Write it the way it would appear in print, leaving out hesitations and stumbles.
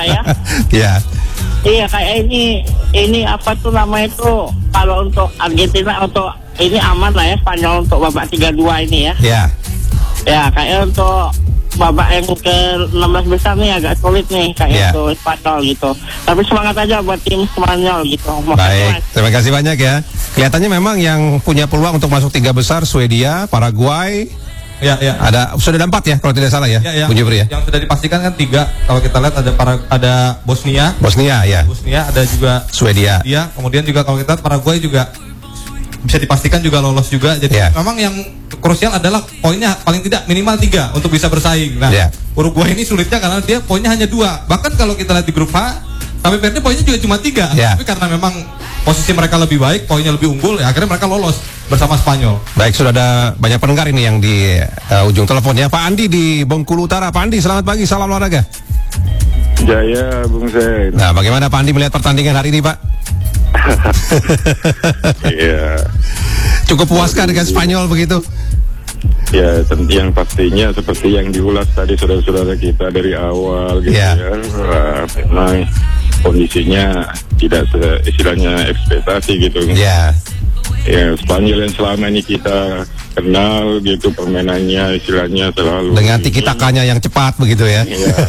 ya. Ya. Iya, kayak ini apa tuh namanya itu, kalau untuk Argentina untuk ini aman lah ya, Spanyol untuk babak 32 ini ya. Ya. Ya, kayak untuk babak yang ke-16 besar nih agak sulit nih kayak untuk Spanyol gitu. Tapi semangat aja buat tim Spanyol gitu. Baik, terima kasih banyak ya. Kelihatannya memang yang punya peluang untuk masuk 3 besar Swedia, Paraguay. Ya. Sudah ada 4 ya kalau tidak salah ya. Ya. Bung Jupri ya. Yang sudah dipastikan kan 3. Kalau kita lihat ada Bosnia ya. Bosnia, ada juga Swedia. Iya, kemudian juga kalau kita Paraguay juga bisa dipastikan juga lolos juga. Jadi memang yang krusial adalah poinnya paling tidak minimal 3 untuk bisa bersaing. Nah, Uruguay ini sulitnya karena dia poinnya hanya 2. Bahkan kalau kita lihat di grup H, KP Verde poinnya juga cuma 3. Tapi karena memang posisi mereka lebih baik, poinnya lebih unggul, ya akhirnya mereka lolos bersama Spanyol. Baik, sudah ada banyak pendengar ini yang di ujung teleponnya. Pak Andi di Bengkulu Utara. Pak Andi, selamat pagi, salam olahraga. Jaya, Bung Zain. Nah, bagaimana Pak Andi melihat pertandingan hari ini, Pak? Iya. Cukup puaskah dengan Spanyol begitu? Ya, yang pastinya seperti yang diulas tadi saudara-saudara kita dari awal gitu ya. Memang kondisinya tidak istilahnya ekspektasi gitu. Ya, Spanyol yang selama ini kita kenal gitu, permainannya istilahnya selalu dengan tiki takanya yang cepat begitu ya. Iya,